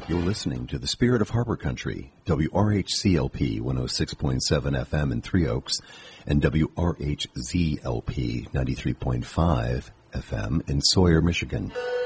You're listening to the Spirit of Harbor Country, WRHCLP 106.7 FM in Three Oaks and WRHZLP 93.5 FM in Sawyer, Michigan.